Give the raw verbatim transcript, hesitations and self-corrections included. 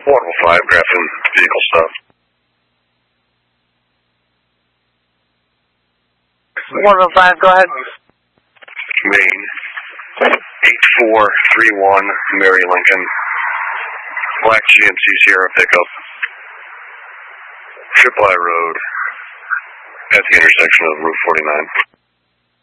one oh five, Grafton vehicle stop. one oh five, go ahead. Main, eight four three one, Mary Lincoln. Black G M C Sierra pickup. Triple I Road at the intersection of Route forty-nine.